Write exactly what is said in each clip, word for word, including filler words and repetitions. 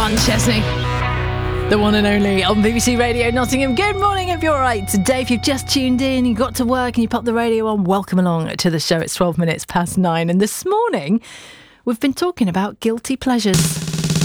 Ron Chesney, the one and only on B B C Radio Nottingham. Good morning, if you're all right. Today, if you've just tuned in, you got to work and you popped the radio on, welcome along to the show. It's twelve minutes past nine. And this morning, we've been talking about guilty pleasures.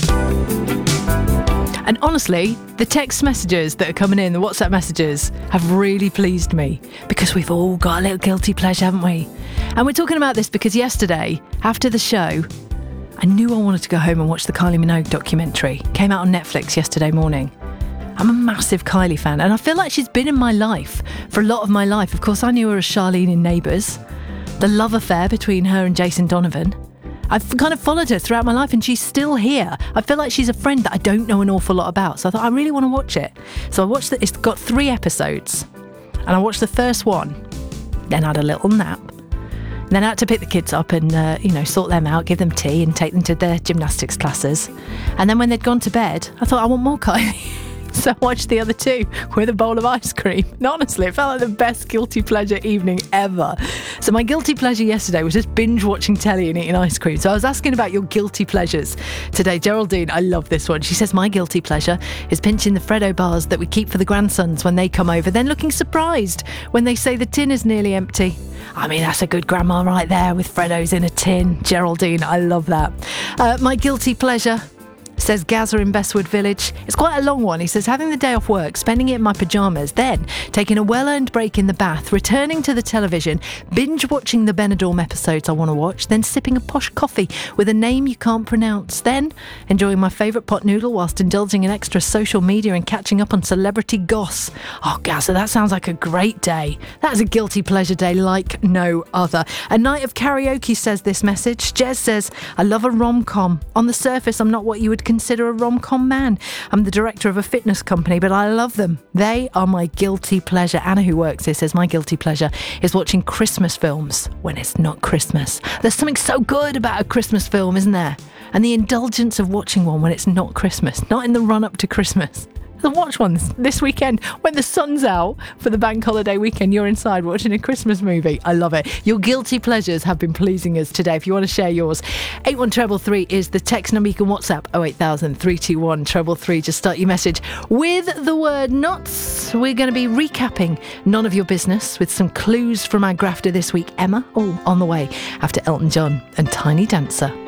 And honestly, the text messages that are coming in, the WhatsApp messages, have really pleased me because we've all got a little guilty pleasure, haven't we? And we're talking about this because yesterday, after the show, I knew I wanted to go home and watch the Kylie Minogue documentary. Came out on Netflix yesterday morning. I'm a massive Kylie fan, and I feel like she's been in my life for a lot of my life. Of course, I knew her as Charlene in Neighbours. The love affair between her and Jason Donovan. I've kind of followed her throughout my life, and she's still here. I feel like she's a friend that I don't know an awful lot about. So I thought, I really want to watch it. So I watched it. It's got three episodes. And I watched the first one. Then I had a little nap. Then I had to pick the kids up and, uh, you know, sort them out, give them tea and take them to their gymnastics classes. And then when they'd gone to bed, I thought, I want more Kylie. So I watched the other two with a bowl of ice cream. And honestly, it felt like the best guilty pleasure evening ever. So my guilty pleasure yesterday was just binge watching telly and eating ice cream. So I was asking about your guilty pleasures today. Geraldine, I love this one. She says, my guilty pleasure is pinching the Freddo bars that we keep for the grandsons when they come over, then looking surprised when they say the tin is nearly empty. I mean, that's a good grandma right there with Freddos in a tin. Geraldine, I love that. Uh, my guilty pleasure, says Gazza in Bestwood Village. It's quite a long one. He says, having the day off work, spending it in my pyjamas, then taking a well-earned break in the bath, returning to the television, binge-watching the Benidorm episodes I want to watch, then sipping a posh coffee with a name you can't pronounce, then enjoying my favourite pot noodle whilst indulging in extra social media and catching up on celebrity goss. Oh, Gazza, that sounds like a great day. That is a guilty pleasure day like no other. A night of karaoke, says this message. Jez says, I love a rom-com. On the surface, I'm not what you would consider a rom-com man. I'm the director of a fitness company, but I love them. They are my guilty pleasure. Anna, who works here, says my guilty pleasure is watching Christmas films when it's not Christmas. There's something so good about a Christmas film, isn't there? And the indulgence of watching one when it's not Christmas, not in the run-up to Christmas. So watch one this weekend when the sun's out for the bank holiday weekend. You're inside watching a Christmas movie. I love it. Your guilty pleasures have been pleasing us today. If you want to share yours, eight one three three three is the text number. You can WhatsApp oh eight thousand, three two one, three three three. Just start your message with the word nuts. We're going to be recapping None of Your Business with some clues from our grafter this week, Emma. All on the way after Elton John and Tiny Dancer.